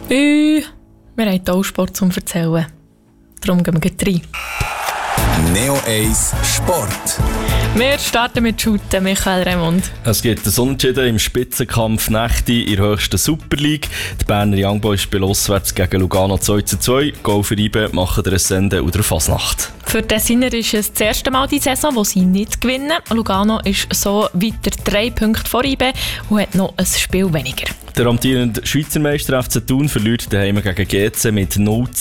Wir haben hier Sport zum Erzählen. Darum gehen wir rein. Neo 1 Sport. Wir starten mit Shooten, Michael Raymond. Es gibt ein Unentschieden im Spitzenkampf Nächte in der höchsten Super League. Die Berner Young Boys spielen auswärts gegen Lugano 2:2. Goal für IBE machen der Essende und der Fasnacht. Für die Tessiner ist es das erste Mal die Saison, wo sie nicht gewinnen. Lugano ist so weiter 3 Punkte vor IBE und hat noch ein Spiel weniger. Der amtierende Schweizer Meister FC Thun verliert daheim gegen GC mit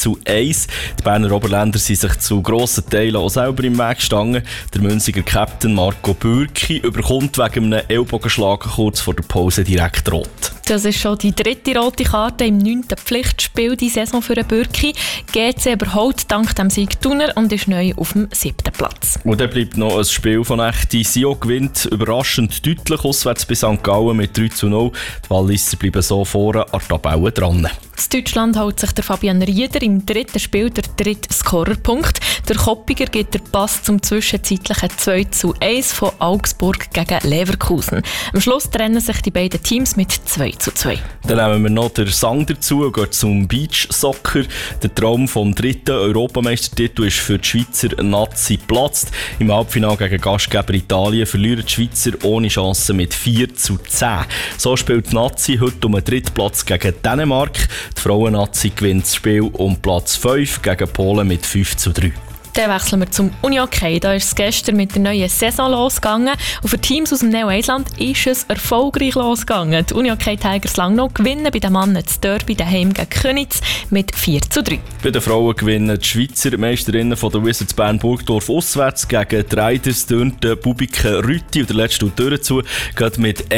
0:1. Die Berner Oberländer sind sich zu grossen Teilen auch selber im Weg gestanden. Der Münziger Captain Marco Bürki überkommt wegen einem Ellbogenschlag kurz vor der Pause direkt rot. Das ist schon die 3. rote Karte im 9. Pflichtspiel die Saison für den Bürki. GC überholt dank dem Sieg Thuner und ist neu auf dem 7. Platz. Und dann bleibt noch ein Spiel von Nächte. Sio gewinnt überraschend deutlich auswärts bei St. Gallen mit 3:0. Die Walliser bleiben so vorne an der Tabelle dran. In Deutschland holt sich der Fabian Rieder im 3. Spiel der 3. Scorerpunkt. Der Koppiger gibt den Pass zum zwischenzeitlichen 2:1 von Augsburg gegen Leverkusen. Am Schluss trennen sich die beiden Teams mit 2:2. Dann nehmen wir noch den Sang dazu und gehen zum Beachsoccer. Der Traum vom 3. Europameistertitel ist für die Schweizer Nazi geplatzt. Im Halbfinale gegen Gastgeber Italien verlieren die Schweizer ohne Chance mit 4:10. So spielt die Nazi heute um den 3. Platz gegen Dänemark. Die Frauen-Nazi gewinnt das Spiel um Platz 5 gegen Polen mit 5:3. Dann wechseln wir zum Unihockey. Da ist es gestern mit der neuen Saison losgegangen. Und für Teams aus dem Neo-Eisland ist es erfolgreich losgegangen. Die Unihockey Tigers Langnau gewinnen bei den Männern das Derby daheim gegen Königs mit 4:3. Bei den Frauen gewinnen die Schweizer Meisterinnen von der Wizards Bern Burgdorf auswärts gegen die Raiders Dürnten Bubiken Rütti und der letzte Tür dazu geht mit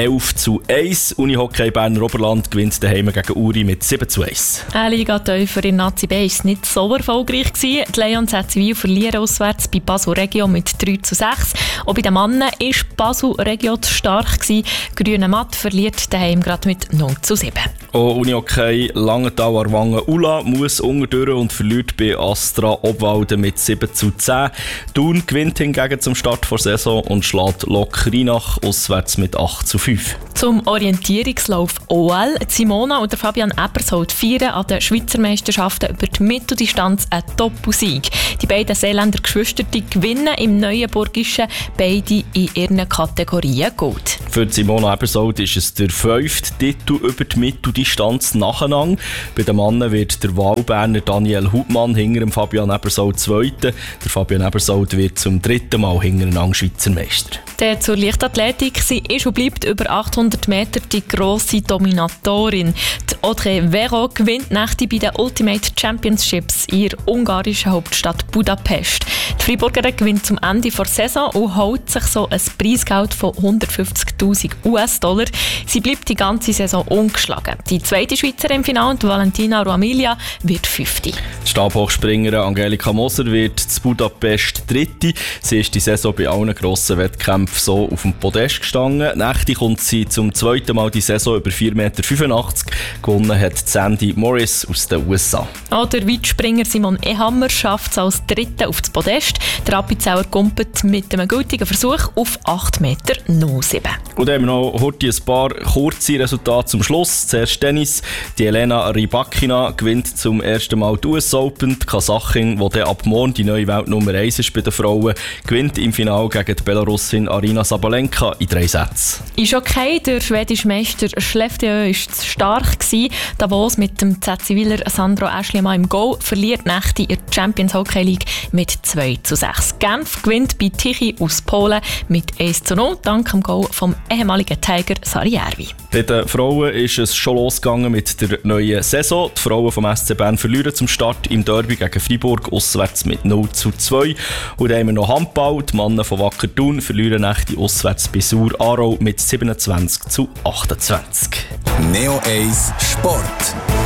11:1. Unihockey Berner Oberland gewinnt daheim gegen Uri mit 7:1. Eine Liga tiefer in Nazi B war es nicht so erfolgreich gewesen. Die Lions HCW verlieren auswärts bei Basel Regio mit 3:6. Auch bei den Männern war Basel Regio zu stark gewesen. Grüne Matt verliert daheim gerade mit 0:7. Auch Unihockey Langenthal Aarwangen Ula muss unterdurch und verliert bei Astra Obwalden mit 7:10. Thun gewinnt hingegen zum Start der Saison und schlägt Lok Rheinach auswärts mit 8:5. Zum Orientierungslauf OL. Simona und Fabian Ebersholt feiern an den Schweizer Meisterschaften über die Mitteldistanz einen Doppelsieg. Die beiden Seeländer Geschwister gewinnen im Neuenburgischen beide in ihren Kategorien Gold. Für Simona Ebersholt ist es der 5. Titel über die Mitteldistanz nacheinander. Bei den Männern wird der Wahlberner Daniel Hubmann hinter dem Fabian Ebersholt Zweiter. Der Fabian Ebersholt wird zum 3. Mal hintereinander Schweizer Meister. Der zur Leichtathletik, sie ist und bleibt über 800 Meter die grosse Dominatorin. Die Audrey Vero gewinnt Nächte bei den Ultimate Championships in ihrer ungarischen Hauptstadt Budapest. Die Freiburgerin gewinnt zum Ende der Saison und holt sich so ein Preisgeld von 150.000 US-Dollar. Sie bleibt die ganze Saison ungeschlagen. Die zweite Schweizerin im Finale, Valentina Ruamilia, wird 5. Die Stabhochspringerin Angelika Moser wird zu Budapest 3. Sie ist die Saison bei allen grossen Wettkämpfen so auf dem Podest gestanden. Nächte kommt sie zum 2. Mal die Saison über 4,85 Meter. Gewonnen hat Sandy Morris aus den USA. Auch der Weitspringer Simon Ehammer schafft es als 3. auf das Podest. Der Appenzeller kumpelt mit einem gültigen Versuch auf 8,07 Meter. Und dann haben wir noch heute ein paar kurze Resultate zum Schluss. Zuerst Tennis. Die Elena Rybakina gewinnt zum ersten Mal die US Open. Die Kasachin, die dann ab morgen die neue Weltnummer 1 ist bei den Frauen, gewinnt im Finale gegen die Belarusin Arina Sabalenka in 3 Sätzen. Ist okay, der schwedische Meister Skellefteå war zu stark gewesen. Davos mit dem Z-Ziviler Sandro Eschlimann im Goal verliert Nächte in der Champions Hockey League mit 2:6. Genf gewinnt bei Tichy aus Polen mit 1:0 dank dem Goal vom ehemaligen Tiger Sarajärvi. Bei den Frauen ist es schon losgegangen mit der neuen Saison. Die Frauen vom SC Bern verlieren zum Start im Derby gegen Freiburg auswärts mit 0:2. Und dann haben wir noch Handball. Die Männer von Wacker Thun verlieren Nächte auswärts bei Sur-Aarau mit 27:28. Neo 1 Sport.